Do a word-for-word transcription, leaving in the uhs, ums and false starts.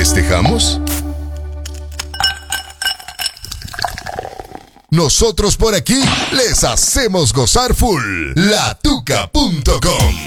festejamos? Nosotros por aquí les hacemos gozar full. La Tuca punto com